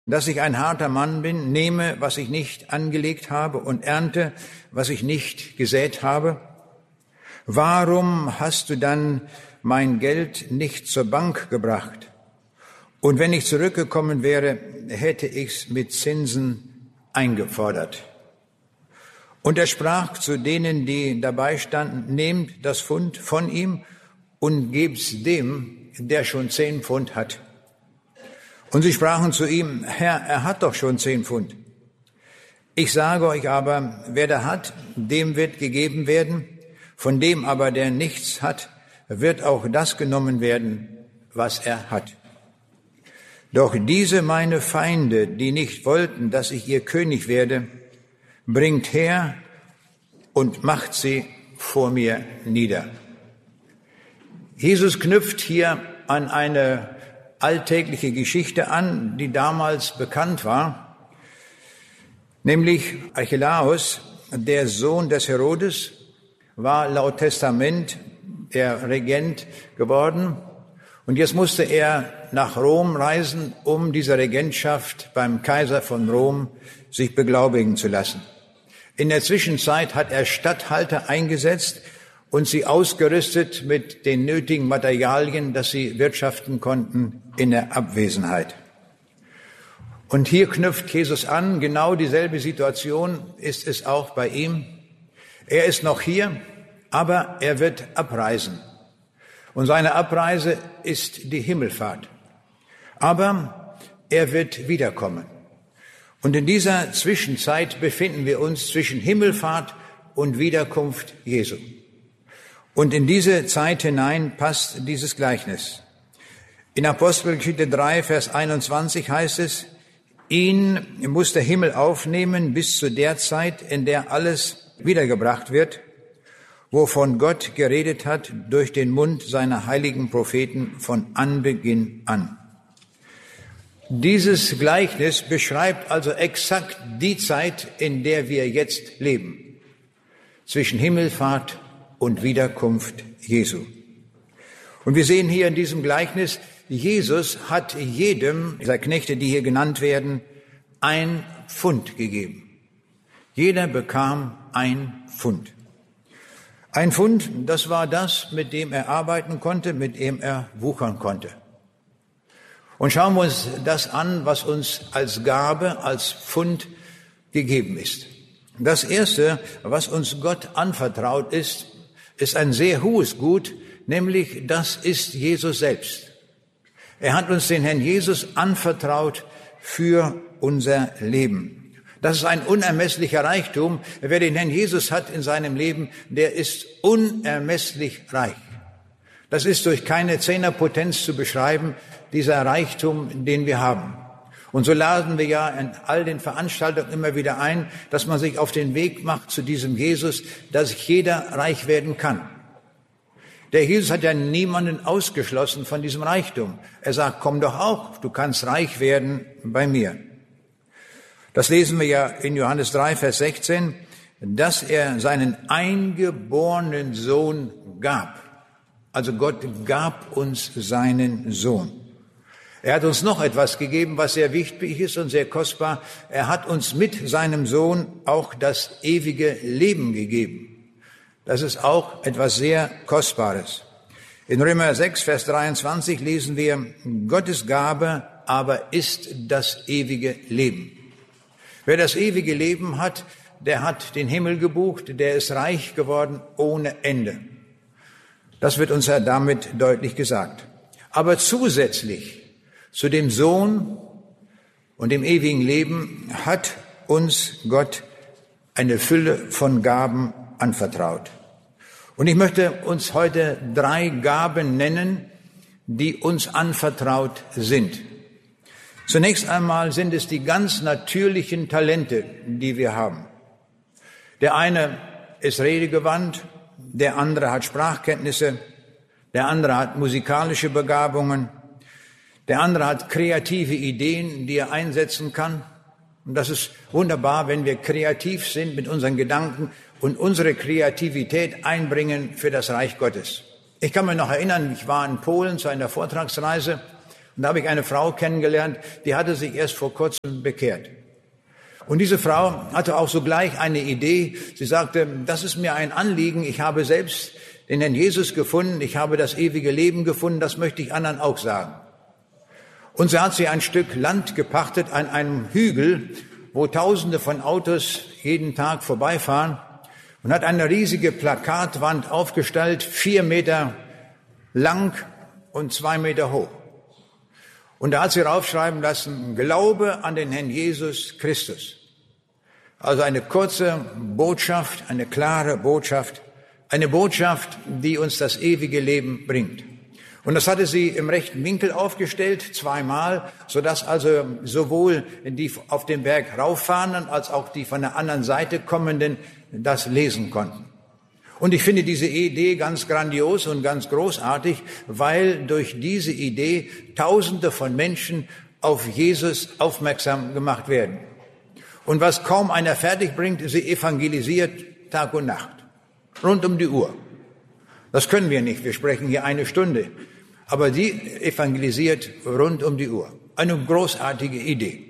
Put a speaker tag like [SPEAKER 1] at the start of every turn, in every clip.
[SPEAKER 1] dass ich ein harter Mann bin, nehme, was ich nicht angelegt habe und ernte, was ich nicht gesät habe? Warum hast du dann mein Geld nicht zur Bank gebracht? Und wenn ich zurückgekommen wäre, hätte ich's mit Zinsen eingefordert. Und er sprach zu denen, die dabei standen, nehmt das Pfund von ihm und gebt's dem, der schon 10 Pfund hat. Und sie sprachen zu ihm, Herr, er hat doch schon 10 Pfund. Ich sage euch aber, wer da hat, dem wird gegeben werden, von dem aber, der nichts hat, wird auch das genommen werden, was er hat. Doch diese meine Feinde, die nicht wollten, dass ich ihr König werde, bringt her und macht sie vor mir nieder. Jesus knüpft hier an eine alltägliche Geschichte an, die damals bekannt war, nämlich Archelaus, der Sohn des Herodes, war laut Testament der Regent geworden. Und jetzt musste er nach Rom reisen, um diese Regentschaft beim Kaiser von Rom sich beglaubigen zu lassen. In der Zwischenzeit hat er Statthalter eingesetzt und sie ausgerüstet mit den nötigen Materialien, dass sie wirtschaften konnten in der Abwesenheit. Und hier knüpft Jesus an, genau dieselbe Situation ist es auch bei ihm. Er ist noch hier, aber er wird abreisen. Und seine Abreise ist die Himmelfahrt. Aber er wird wiederkommen. Und in dieser Zwischenzeit befinden wir uns zwischen Himmelfahrt und Wiederkunft Jesu. Und in diese Zeit hinein passt dieses Gleichnis. In Apostelgeschichte 3, Vers 21 heißt es, ihn muss der Himmel aufnehmen bis zu der Zeit, in der alles wiedergebracht wird, wovon Gott geredet hat durch den Mund seiner heiligen Propheten von Anbeginn an. Dieses Gleichnis beschreibt also exakt die Zeit, in der wir jetzt leben, zwischen Himmelfahrt und Wiederkunft Jesu. Und wir sehen hier in diesem Gleichnis, Jesus hat jedem dieser Knechte, die hier genannt werden, 1 Pfund gegeben. Jeder bekam 1 Pfund. 1 Pfund, das war das, mit dem er arbeiten konnte, mit dem er wuchern konnte. Und schauen wir uns das an, was uns als Gabe, als Pfund gegeben ist. Das Erste, was uns Gott anvertraut ist ein sehr hohes Gut, nämlich das ist Jesus selbst. Er hat uns den Herrn Jesus anvertraut für unser Leben. Das ist ein unermesslicher Reichtum. Wer den Herrn Jesus hat in seinem Leben, der ist unermesslich reich. Das ist durch keine Zehnerpotenz zu beschreiben, dieser Reichtum, den wir haben. Und so laden wir ja in all den Veranstaltungen immer wieder ein, dass man sich auf den Weg macht zu diesem Jesus, dass jeder reich werden kann. Der Jesus hat ja niemanden ausgeschlossen von diesem Reichtum. Er sagt, komm doch auch, du kannst reich werden bei mir. Das lesen wir ja in Johannes 3, Vers 16, dass er seinen eingeborenen Sohn gab. Also Gott gab uns seinen Sohn. Er hat uns noch etwas gegeben, was sehr wichtig ist und sehr kostbar. Er hat uns mit seinem Sohn auch das ewige Leben gegeben. Das ist auch etwas sehr Kostbares. In Römer 6, Vers 23 lesen wir, Gottes Gabe aber ist das ewige Leben. Wer das ewige Leben hat, der hat den Himmel gebucht, der ist reich geworden ohne Ende. Das wird uns ja damit deutlich gesagt. Aber zusätzlich zu dem Sohn und dem ewigen Leben hat uns Gott eine Fülle von Gaben anvertraut. Und ich möchte uns heute 3 Gaben nennen, die uns anvertraut sind. Zunächst einmal sind es die ganz natürlichen Talente, die wir haben. Der eine ist redegewandt, der andere hat Sprachkenntnisse, der andere hat musikalische Begabungen, der andere hat kreative Ideen, die er einsetzen kann. Und das ist wunderbar, wenn wir kreativ sind mit unseren Gedanken und unsere Kreativität einbringen für das Reich Gottes. Ich kann mich noch erinnern, ich war in Polen zu einer Vortragsreise und Und da habe ich eine Frau kennengelernt, die hatte sich erst vor kurzem bekehrt. Und diese Frau hatte auch sogleich eine Idee. Sie sagte, das ist mir ein Anliegen. Ich habe selbst den Herrn Jesus gefunden. Ich habe das ewige Leben gefunden. Das möchte ich anderen auch sagen. Und so hat sie ein Stück Land gepachtet an einem Hügel, wo Tausende von Autos jeden Tag vorbeifahren, und hat eine riesige Plakatwand aufgestellt, 4 Meter lang und 2 Meter hoch. Und da hat sie raufschreiben lassen, Glaube an den Herrn Jesus Christus. Also eine kurze Botschaft, eine klare Botschaft, eine Botschaft, die uns das ewige Leben bringt. Und das hatte sie im rechten Winkel aufgestellt, 2-mal, sodass also sowohl die auf den Berg rauffahrenden als auch die von der anderen Seite kommenden das lesen konnten. Und ich finde diese Idee ganz grandios und ganz großartig, weil durch diese Idee Tausende von Menschen auf Jesus aufmerksam gemacht werden. Und was kaum einer fertig bringt, sie evangelisiert Tag und Nacht, rund um die Uhr. Das können wir nicht, wir sprechen hier 1 Stunde. Aber sie evangelisiert rund um die Uhr. Eine großartige Idee.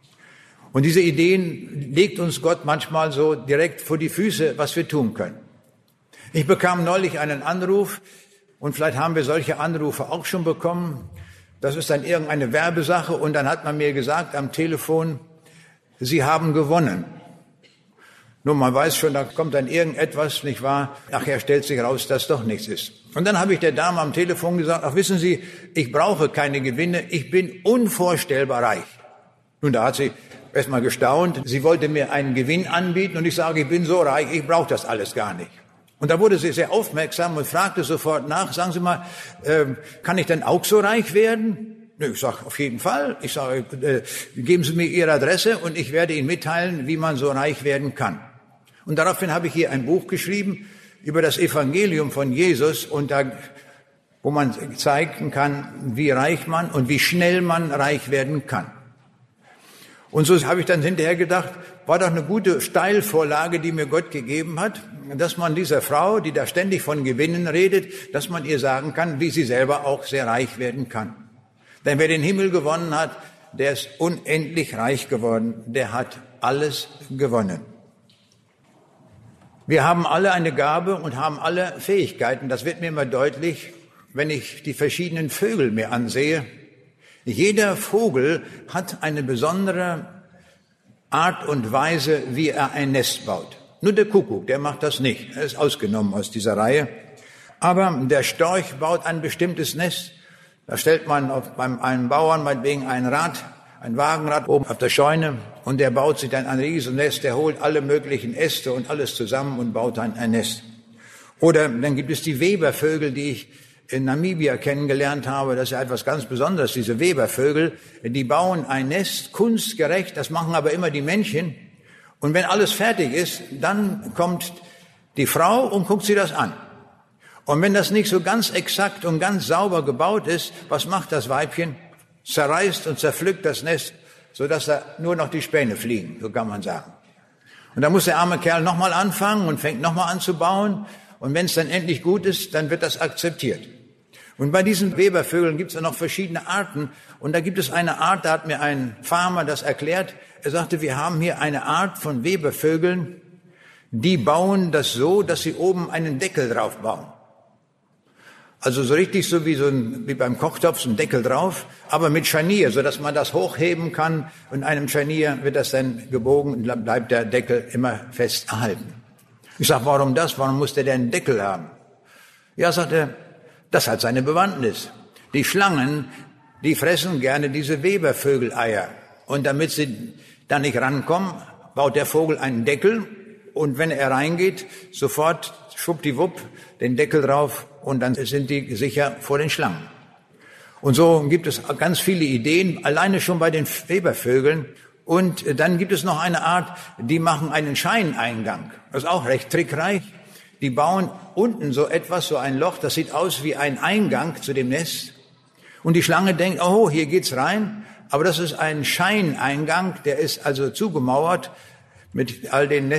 [SPEAKER 1] Und diese Ideen legt uns Gott manchmal so direkt vor die Füße, was wir tun können. Ich bekam neulich einen Anruf, und vielleicht haben wir solche Anrufe auch schon bekommen. Das ist dann irgendeine Werbesache, und dann hat man mir gesagt am Telefon, Sie haben gewonnen. Nun, man weiß schon, da kommt dann irgendetwas, nicht wahr? Nachher stellt sich raus, dass doch nichts ist. Und dann habe ich der Dame am Telefon gesagt, ach wissen Sie, ich brauche keine Gewinne, ich bin unvorstellbar reich. Nun, da hat sie erstmal gestaunt. Sie wollte mir einen Gewinn anbieten und ich sage, ich bin so reich, ich brauche das alles gar nicht. Und da wurde sie sehr aufmerksam und fragte sofort nach, sagen Sie mal, kann ich denn auch so reich werden? Ich sage, auf jeden Fall. Ich sage, geben Sie mir Ihre Adresse und ich werde Ihnen mitteilen, wie man so reich werden kann. Und daraufhin habe ich hier ein Buch geschrieben über das Evangelium von Jesus, und da, wo man zeigen kann, wie reich man und wie schnell man reich werden kann. Und so habe ich dann hinterher gedacht, war doch eine gute Steilvorlage, die mir Gott gegeben hat, dass man dieser Frau, die da ständig von Gewinnen redet, dass man ihr sagen kann, wie sie selber auch sehr reich werden kann. Denn wer den Himmel gewonnen hat, der ist unendlich reich geworden, der hat alles gewonnen. Wir haben alle eine Gabe und haben alle Fähigkeiten. Das wird mir immer deutlich, wenn ich die verschiedenen Vögel mir ansehe. Jeder Vogel hat eine besondere Art und Weise, wie er ein Nest baut. Nur der Kuckuck, der macht das nicht. Er ist ausgenommen aus dieser Reihe. Aber der Storch baut ein bestimmtes Nest. Da stellt man beim einem Bauern meinetwegen ein Wagenrad oben auf der Scheune, und der baut sich dann ein Riesennest, der holt alle möglichen Äste und alles zusammen und baut dann ein Nest. Oder dann gibt es die Webervögel, die ich in Namibia kennengelernt habe. Das ist ja etwas ganz Besonderes, diese Webervögel. Die bauen ein Nest kunstgerecht, das machen aber immer die Männchen. Und wenn alles fertig ist, dann kommt die Frau und guckt sie das an. Und wenn das nicht so ganz exakt und ganz sauber gebaut ist, was macht das Weibchen? Zerreißt und zerpflückt das Nest, sodass da nur noch die Späne fliegen, so kann man sagen. Und da muss der arme Kerl nochmal anfangen und fängt nochmal an zu bauen. Und wenn es dann endlich gut ist, dann wird das akzeptiert. Und bei diesen Webervögeln gibt es ja noch verschiedene Arten. Und da gibt es eine Art, da hat mir ein Farmer das erklärt. Er sagte, wir haben hier eine Art von Webervögeln, die bauen das so, dass sie oben einen Deckel drauf bauen. Also so richtig so wie beim Kochtopf, so ein Deckel drauf, aber mit Scharnier, so dass man das hochheben kann. Und in einem Scharnier wird das dann gebogen und bleibt der Deckel immer fest erhalten. Ich sage, warum das? Warum muss der denn einen Deckel haben? Ja, sagt er, das hat seine Bewandtnis. Die Schlangen, die fressen gerne diese Webervögeleier. Und damit sie da nicht rankommen, baut der Vogel einen Deckel. Und wenn er reingeht, sofort schwuppdiwupp den Deckel drauf, und dann sind die sicher vor den Schlangen. Und so gibt es ganz viele Ideen, alleine schon bei den Webervögeln. Und dann gibt es noch eine Art, die machen einen Scheineingang. Das ist auch recht trickreich. Die bauen unten so etwas, so ein Loch, das sieht aus wie ein Eingang zu dem Nest. Und die Schlange denkt, oh, hier geht's rein. Aber das ist ein Scheineingang, der ist also zugemauert mit all den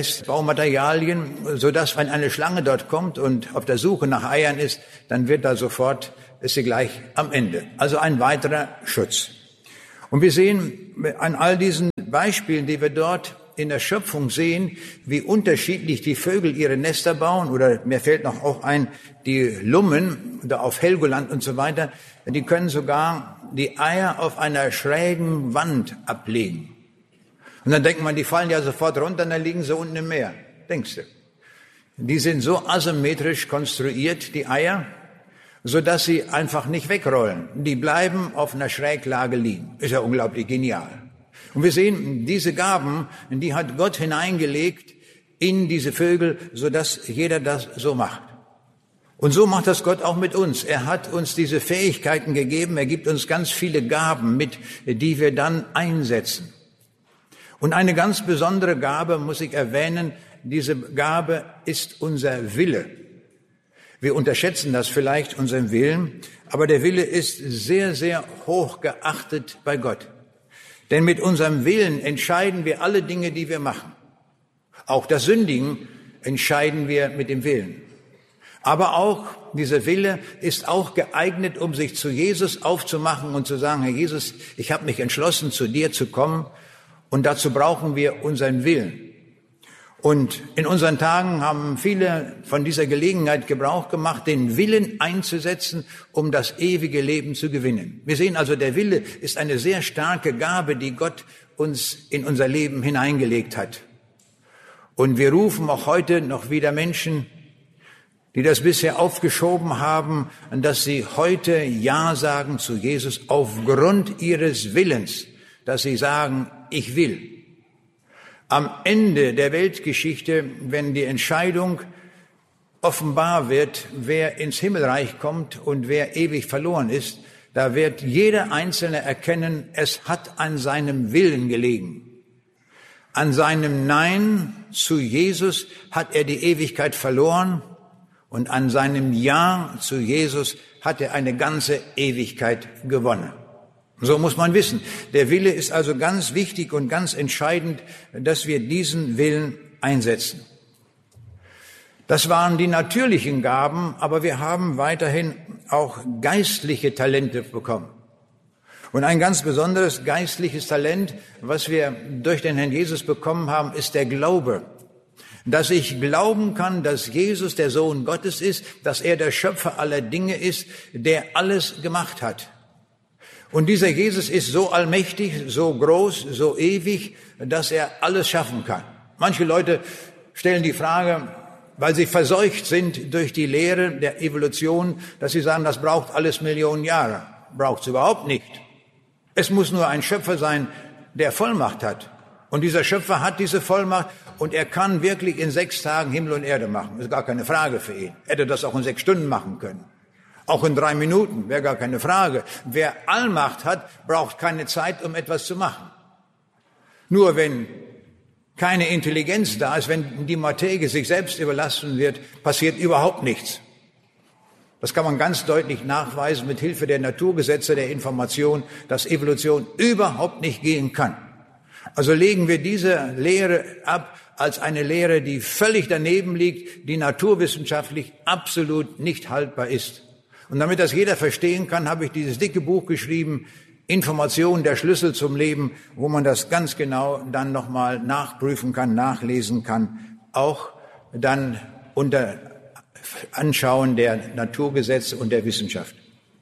[SPEAKER 1] Nestbaumaterialien, so dass wenn eine Schlange dort kommt und auf der Suche nach Eiern ist, dann wird da sofort ist sie gleich am Ende. Also ein weiterer Schutz. Und wir sehen an all diesen Beispielen, die wir dort in der Schöpfung sehen, wie unterschiedlich die Vögel ihre Nester bauen. Oder mir fällt noch auch ein, die Lummen da auf Helgoland und so weiter, die können sogar die Eier auf einer schrägen Wand ablegen. Und dann denkt man, die fallen ja sofort runter und dann liegen sie unten im Meer. Denkst du? Die sind so asymmetrisch konstruiert, die Eier, so dass sie einfach nicht wegrollen. Die bleiben auf einer Schräglage liegen. Ist ja unglaublich genial. Und wir sehen, diese Gaben, die hat Gott hineingelegt in diese Vögel, so dass jeder das so macht. Und so macht das Gott auch mit uns. Er hat uns diese Fähigkeiten gegeben. Er gibt uns ganz viele Gaben mit, die wir dann einsetzen. Und eine ganz besondere Gabe muss ich erwähnen. Diese Gabe ist unser Wille. Wir unterschätzen das vielleicht, unseren Willen, aber der Wille ist sehr, sehr hoch geachtet bei Gott. Denn mit unserem Willen entscheiden wir alle Dinge, die wir machen. Auch das Sündigen entscheiden wir mit dem Willen. Aber auch dieser Wille ist auch geeignet, um sich zu Jesus aufzumachen und zu sagen, Herr Jesus, ich habe mich entschlossen, zu dir zu kommen. Und dazu brauchen wir unseren Willen. Und in unseren Tagen haben viele von dieser Gelegenheit Gebrauch gemacht, den Willen einzusetzen, um das ewige Leben zu gewinnen. Wir sehen also, der Wille ist eine sehr starke Gabe, die Gott uns in unser Leben hineingelegt hat. Und wir rufen auch heute noch wieder Menschen, die das bisher aufgeschoben haben, dass sie heute Ja sagen zu Jesus aufgrund ihres Willens, dass sie sagen, ich will. Am Ende der Weltgeschichte, wenn die Entscheidung offenbar wird, wer ins Himmelreich kommt und wer ewig verloren ist, da wird jeder Einzelne erkennen, es hat an seinem Willen gelegen. An seinem Nein zu Jesus hat er die Ewigkeit verloren und an seinem Ja zu Jesus hat er eine ganze Ewigkeit gewonnen. So muss man wissen. Der Wille ist also ganz wichtig und ganz entscheidend, dass wir diesen Willen einsetzen. Das waren die natürlichen Gaben, aber wir haben weiterhin auch geistliche Talente bekommen. Und ein ganz besonderes geistliches Talent, was wir durch den Herrn Jesus bekommen haben, ist der Glaube. Dass ich glauben kann, dass Jesus der Sohn Gottes ist, dass er der Schöpfer aller Dinge ist, der alles gemacht hat. Und dieser Jesus ist so allmächtig, so groß, so ewig, dass er alles schaffen kann. Manche Leute stellen die Frage, weil sie verseucht sind durch die Lehre der Evolution, dass sie sagen, das braucht alles Millionen Jahre. Braucht es überhaupt nicht. Es muss nur ein Schöpfer sein, der Vollmacht hat. Und dieser Schöpfer hat diese Vollmacht und er kann wirklich in 6 Tagen Himmel und Erde machen. Das ist gar keine Frage für ihn. Er hätte das auch in 6 Stunden machen können. Auch in 3 Minuten, wäre gar keine Frage. Wer Allmacht hat, braucht keine Zeit, um etwas zu machen. Nur wenn keine Intelligenz da ist, wenn die Materie sich selbst überlassen wird, passiert überhaupt nichts. Das kann man ganz deutlich nachweisen mit Hilfe der Naturgesetze der Information, dass Evolution überhaupt nicht gehen kann. Also legen wir diese Lehre ab als eine Lehre, die völlig daneben liegt, die naturwissenschaftlich absolut nicht haltbar ist. Und damit das jeder verstehen kann, habe ich dieses dicke Buch geschrieben, Information, der Schlüssel zum Leben, wo man das ganz genau dann nochmal nachprüfen kann, nachlesen kann, auch dann unter Anschauen der Naturgesetze und der Wissenschaft.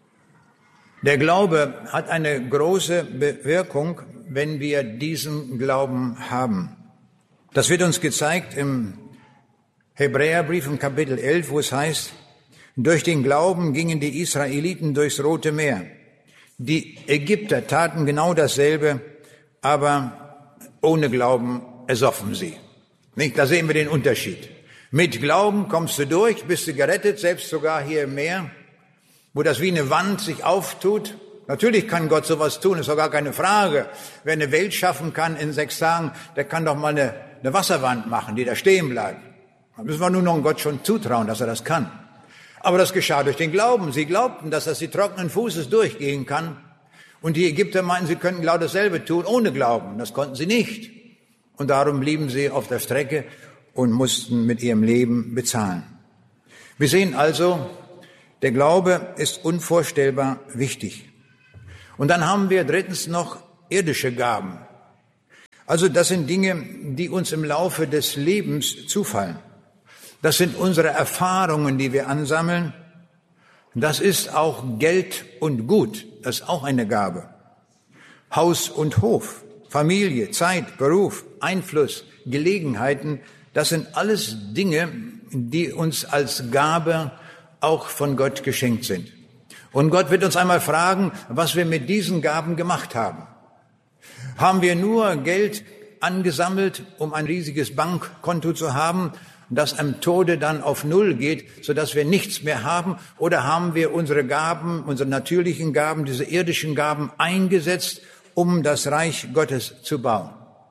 [SPEAKER 1] Der Glaube hat eine große Wirkung, wenn wir diesen Glauben haben. Das wird uns gezeigt im Hebräerbrief im Kapitel 11, wo es heißt, durch den Glauben gingen die Israeliten durchs Rote Meer. Die Ägypter taten genau dasselbe, aber ohne Glauben ersoffen sie. Nicht? Da sehen wir den Unterschied. Mit Glauben kommst du durch, bist du gerettet, selbst sogar hier im Meer, wo das wie eine Wand sich auftut. Natürlich kann Gott sowas tun, ist doch gar keine Frage. Wer eine Welt schaffen kann in 6 Tagen, der kann doch mal eine Wasserwand machen, die da stehen bleibt. Da müssen wir nur noch Gott schon zutrauen, dass er das kann. Aber das geschah durch den Glauben. Sie glaubten, dass das die trockenen Fußes durchgehen kann. Und die Ägypter meinten, sie könnten genau dasselbe tun, ohne Glauben. Das konnten sie nicht. Und darum blieben sie auf der Strecke und mussten mit ihrem Leben bezahlen. Wir sehen also, Der Glaube ist unvorstellbar wichtig. Und dann haben wir drittens noch irdische Gaben. Also das sind Dinge, die uns im Laufe des Lebens zufallen. Das sind unsere Erfahrungen, die wir ansammeln. Das ist auch Geld und Gut. Das ist auch eine Gabe. Haus und Hof, Familie, Zeit, Beruf, Einfluss, Gelegenheiten, das sind alles Dinge, die uns als Gabe auch von Gott geschenkt sind. Und Gott wird uns einmal fragen, was wir mit diesen Gaben gemacht haben. Haben wir nur Geld angesammelt, um ein riesiges Bankkonto zu haben, das am Tode dann auf Null geht, sodass wir nichts mehr haben? Oder haben wir unsere Gaben, unsere natürlichen Gaben, diese irdischen Gaben eingesetzt, um das Reich Gottes zu bauen?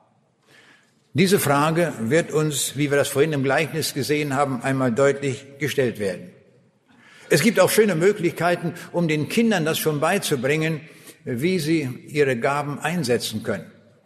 [SPEAKER 1] Diese Frage wird uns, wie wir das vorhin im Gleichnis gesehen haben, einmal deutlich gestellt werden. Es gibt auch schöne Möglichkeiten, um den Kindern das schon beizubringen, wie sie ihre Gaben einsetzen können.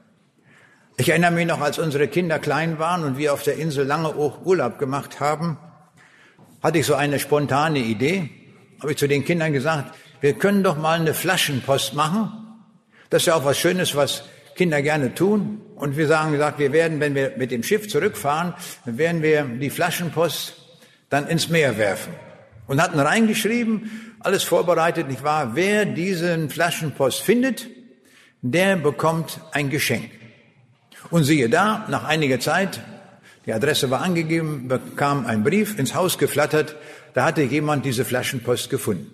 [SPEAKER 1] Ich erinnere mich noch, als unsere Kinder klein waren und wir auf der Insel lange Urlaub gemacht haben, hatte ich so eine spontane Idee. Habe ich zu den Kindern gesagt, wir können doch mal eine Flaschenpost machen. Das ist ja auch was Schönes, was Kinder gerne tun. Und wir sagen, wir werden, wenn wir mit dem Schiff zurückfahren, werden wir die Flaschenpost dann ins Meer werfen. Und hatten reingeschrieben, alles vorbereitet, nicht wahr? Wer diesen Flaschenpost findet, der bekommt ein Geschenk. Und siehe da, nach einiger Zeit, die Adresse war angegeben, bekam ein Brief ins Haus geflattert, da hatte jemand diese Flaschenpost gefunden.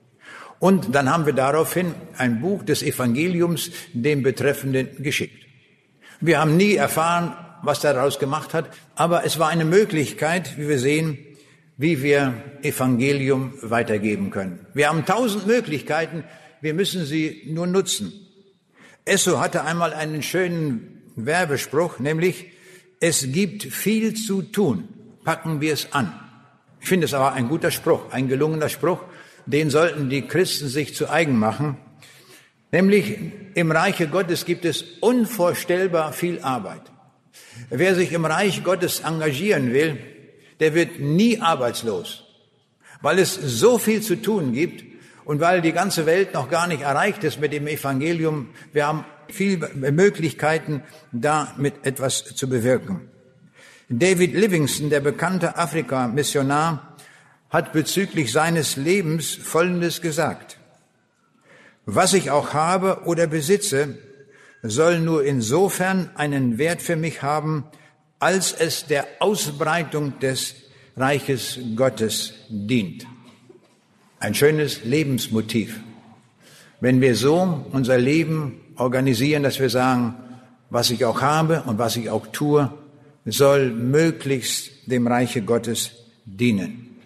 [SPEAKER 1] Und dann haben wir daraufhin ein Buch des Evangeliums dem Betreffenden geschickt. Wir haben nie erfahren, was daraus gemacht hat, aber es war eine Möglichkeit, wie wir sehen, wie wir Evangelium weitergeben können. Wir haben 1000 Möglichkeiten, wir müssen sie nur nutzen. Esso hatte einmal einen schönen Werbespruch, nämlich, es gibt viel zu tun, packen wir es an. Ich finde es aber ein guter Spruch, ein gelungener Spruch, den sollten die Christen sich zu eigen machen. Nämlich, im Reiche Gottes gibt es unvorstellbar viel Arbeit. Wer sich im Reich Gottes engagieren will, der wird nie arbeitslos, weil es so viel zu tun gibt und weil die ganze Welt noch gar nicht erreicht ist mit dem Evangelium. Wir haben viele Möglichkeiten, damit etwas zu bewirken. David Livingstone, der bekannte Afrika-Missionar, hat bezüglich seines Lebens Folgendes gesagt: Was ich auch habe oder besitze, soll nur insofern einen Wert für mich haben, als es der Ausbreitung des Reiches Gottes dient. Ein schönes Lebensmotiv. Wenn wir so unser Leben organisieren, dass wir sagen, was ich auch habe und was ich auch tue, soll möglichst dem Reiche Gottes dienen.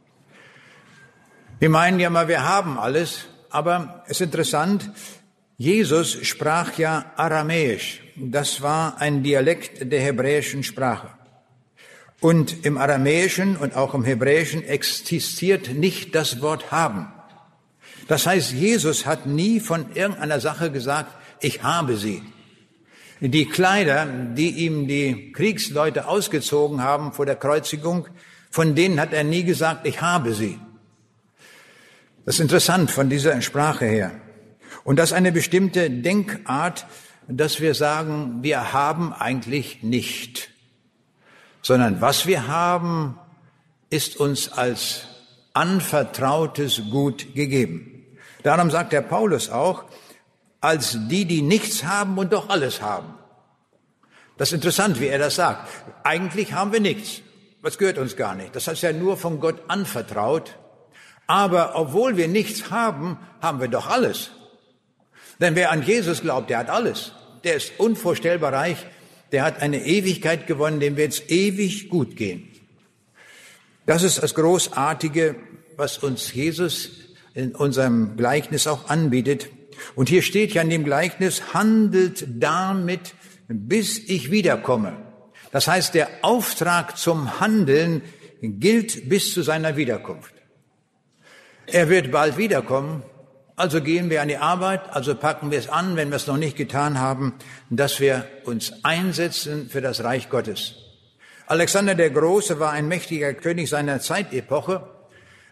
[SPEAKER 1] Wir meinen ja mal, wir haben alles, aber es ist interessant, Jesus sprach ja Aramäisch. Das war ein Dialekt der hebräischen Sprache. Und im Aramäischen und auch im Hebräischen existiert nicht das Wort haben. Das heißt, Jesus hat nie von irgendeiner Sache gesagt, ich habe sie. Die Kleider, die ihm die Kriegsleute ausgezogen haben vor der Kreuzigung, von denen hat er nie gesagt, ich habe sie. Das ist interessant von dieser Sprache her. Und das ist eine bestimmte Denkart, dass wir sagen, wir haben eigentlich nicht, sondern was wir haben, ist uns als anvertrautes Gut gegeben. Darum sagt der Paulus auch, als die, die nichts haben und doch alles haben. Das ist interessant, wie er das sagt. Eigentlich haben wir nichts. Das gehört uns gar nicht. Das heißt ja nur von Gott anvertraut. Aber obwohl wir nichts haben, haben wir doch alles. Denn wer an Jesus glaubt, der hat alles. Der ist unvorstellbar reich. Der hat eine Ewigkeit gewonnen, dem wird es ewig gut gehen. Das ist das Großartige, was uns Jesus in unserem Gleichnis auch anbietet. Und hier steht ja in dem Gleichnis, handelt damit, bis ich wiederkomme. Das heißt, der Auftrag zum Handeln gilt bis zu seiner Wiederkunft. Er wird bald wiederkommen, also gehen wir an die Arbeit, also packen wir es an, wenn wir es noch nicht getan haben, dass wir uns einsetzen für das Reich Gottes. Alexander der Große war ein mächtiger König seiner Zeitepoche.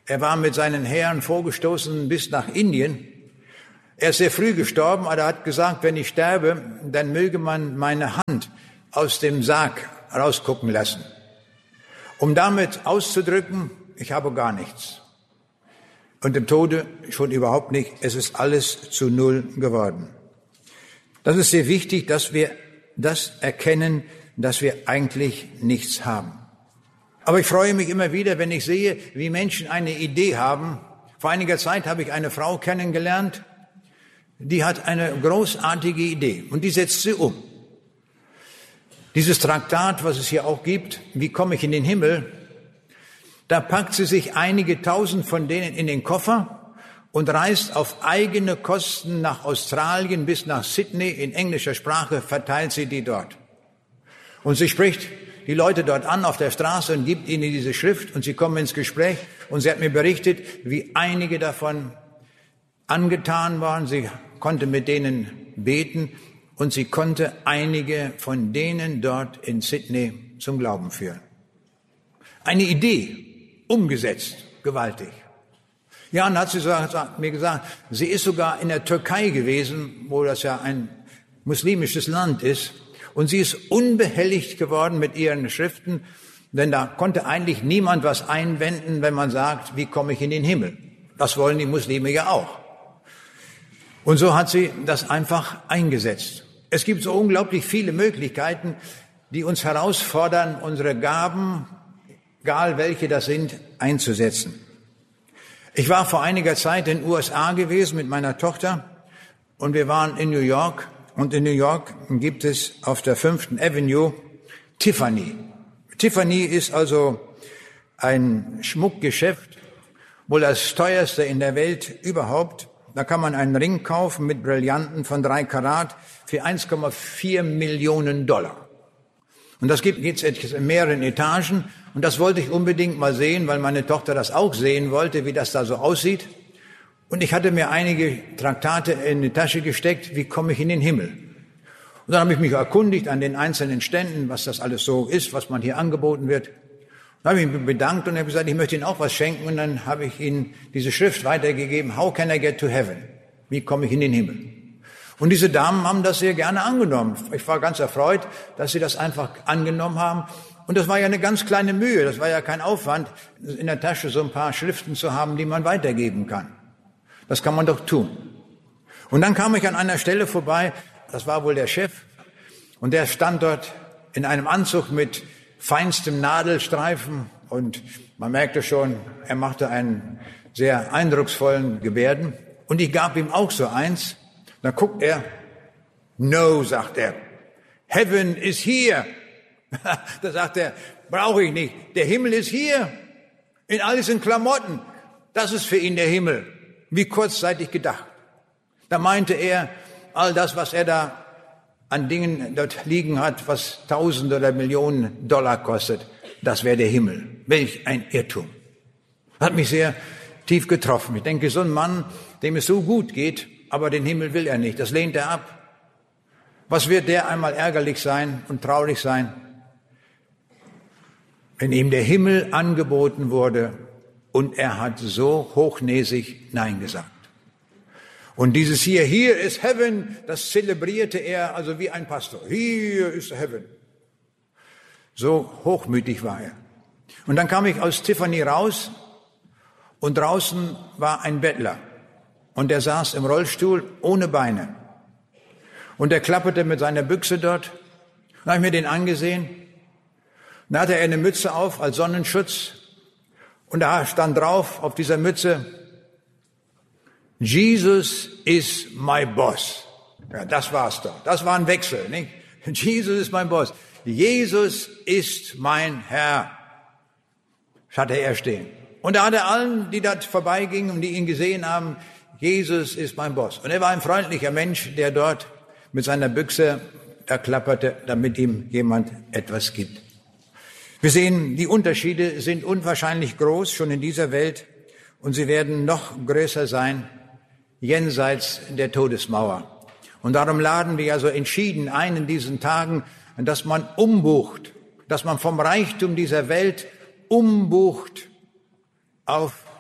[SPEAKER 1] Er war mit seinen Heeren vorgestoßen bis nach Indien. Er ist sehr früh gestorben, aber er hat gesagt, wenn ich sterbe, dann möge man meine Hand aus dem Sarg rausgucken lassen, um damit auszudrücken, ich habe gar nichts. Und im Tode schon überhaupt nicht, es ist alles zu Null geworden. Das ist sehr wichtig, dass wir das erkennen, dass wir eigentlich nichts haben. Aber ich freue mich immer wieder, wenn ich sehe, wie Menschen eine Idee haben. Vor einiger Zeit habe ich eine Frau kennengelernt, die hat eine großartige Idee und die setzt sie um. Dieses Traktat, was es hier auch gibt, wie komme ich in den Himmel, da packt sie sich einige tausend von denen in den Koffer und reist auf eigene Kosten nach Australien bis nach Sydney. In englischer Sprache verteilt sie die dort. Und sie spricht die Leute dort an auf der Straße und gibt ihnen diese Schrift und sie kommen ins Gespräch. Und sie hat mir berichtet, wie einige davon angetan waren. Sie konnte mit denen beten und sie konnte einige von denen dort in Sydney zum Glauben führen. Eine Idee, umgesetzt, gewaltig. Ja, und hat sie mir gesagt, sie ist sogar in der Türkei gewesen, wo das ja ein muslimisches Land ist. Und sie ist unbehelligt geworden mit ihren Schriften, denn da konnte eigentlich niemand was einwenden, wenn man sagt, wie komme ich in den Himmel? Das wollen die Muslime ja auch. Und so hat sie das einfach eingesetzt. Es gibt so unglaublich viele Möglichkeiten, die uns herausfordern, unsere Gaben, egal welche das sind, einzusetzen. Ich war vor einiger Zeit in den USA gewesen mit meiner Tochter und wir waren in New York. Und in New York gibt es auf der 5. Avenue Tiffany. Tiffany ist also ein Schmuckgeschäft, wohl das teuerste in der Welt überhaupt. Da kann man einen Ring kaufen mit Brillanten von 3 Karat für 1,4 Millionen Dollar. Und das gibt es in mehreren Etagen. Und das wollte ich unbedingt mal sehen, weil meine Tochter das auch sehen wollte, wie das da so aussieht. Und ich hatte mir einige Traktate in die Tasche gesteckt, wie komme ich in den Himmel? Und dann habe ich mich erkundigt an den einzelnen Ständen, was das alles so ist, was man hier angeboten wird. Dann habe ich mich bedankt und habe gesagt, ich möchte Ihnen auch was schenken. Und dann habe ich Ihnen diese Schrift weitergegeben, How can I get to heaven? Wie komme ich in den Himmel? Und diese Damen haben das sehr gerne angenommen. Ich war ganz erfreut, dass sie das einfach angenommen haben. Und das war ja eine ganz kleine Mühe, das war ja kein Aufwand, in der Tasche so ein paar Schriften zu haben, die man weitergeben kann. Das kann man doch tun. Und dann kam ich an einer Stelle vorbei, das war wohl der Chef, und der stand dort in einem Anzug mit feinstem Nadelstreifen und man merkte schon, er machte einen sehr eindrucksvollen Gebärden. Und ich gab ihm auch so eins. Dann guckt er, no, sagt er, heaven is here. Da sagt er, brauche ich nicht, der Himmel ist hier, in all diesen Klamotten, das ist für ihn der Himmel. Wie kurzzeitig gedacht. Da meinte er, all das, was er da an Dingen dort liegen hat, was Tausende oder Millionen Dollar kostet, das wäre der Himmel. Welch ein Irrtum. Hat mich sehr tief getroffen. Ich denke, so ein Mann, dem es so gut geht, aber den Himmel will er nicht, das lehnt er ab. Was wird der einmal ärgerlich sein und traurig sein, wenn ihm der Himmel angeboten wurde und er hat so hochnäsig Nein gesagt. Und dieses hier ist Heaven, das zelebrierte er also wie ein Pastor. Hier ist Heaven. So hochmütig war er. Und dann kam ich aus Tiffany raus und draußen war ein Bettler. Und er saß im Rollstuhl ohne Beine. Und er klapperte mit seiner Büchse dort. Dann habe ich mir den angesehen. Dann hatte er eine Mütze auf als Sonnenschutz. Und da stand drauf auf dieser Mütze, Jesus is my boss. Ja, das war's doch. Das war ein Wechsel, nicht? Jesus ist mein Boss. Jesus ist mein Herr. Das hatte er stehen. Und da hat er allen, die dort vorbeigingen und die ihn gesehen haben, Jesus ist mein Boss. Und er war ein freundlicher Mensch, der dort mit seiner Büchse da klapperte, damit ihm jemand etwas gibt. Wir sehen, die Unterschiede sind unwahrscheinlich groß, schon in dieser Welt, und sie werden noch größer sein, jenseits der Todesmauer. Und darum laden wir ja so entschieden ein in diesen Tagen, dass man umbucht, dass man vom Reichtum dieser Welt umbucht auf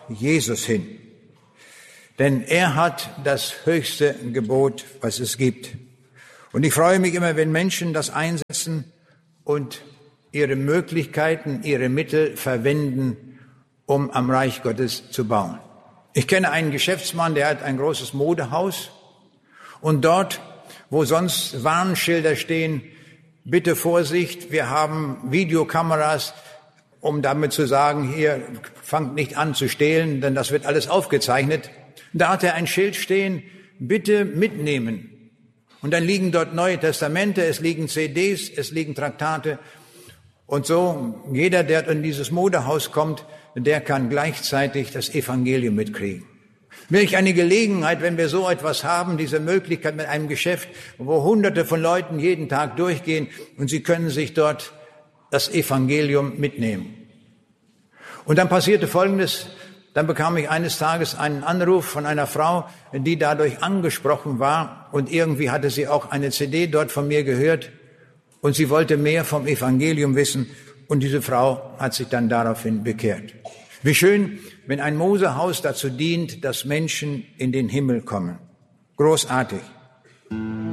[SPEAKER 1] Jesus hin. Denn er hat das höchste Gebot, was es gibt. Und ich freue mich immer, wenn Menschen das einsetzen und ihre Möglichkeiten, ihre Mittel verwenden, um am Reich Gottes zu bauen. Ich kenne einen Geschäftsmann, der hat ein großes Modehaus. Und dort, wo sonst Warnschilder stehen, bitte Vorsicht, wir haben Videokameras, um damit zu sagen, hier, fangt nicht an zu stehlen, denn das wird alles aufgezeichnet. Da hat er ein Schild stehen, bitte mitnehmen. Und dann liegen dort Neue Testamente, es liegen CDs, es liegen Traktate. Und so, jeder, der in dieses Modehaus kommt, der kann gleichzeitig das Evangelium mitkriegen. Welch eine Gelegenheit, wenn wir so etwas haben, diese Möglichkeit mit einem Geschäft, wo Hunderte von Leuten jeden Tag durchgehen und sie können sich dort das Evangelium mitnehmen. Und dann passierte Folgendes. Dann bekam ich eines Tages einen Anruf von einer Frau, die dadurch angesprochen war und irgendwie hatte sie auch eine CD dort von mir gehört und sie wollte mehr vom Evangelium wissen und diese Frau hat sich dann daraufhin bekehrt. Wie schön, wenn ein Mosehaus dazu dient, dass Menschen in den Himmel kommen. Großartig.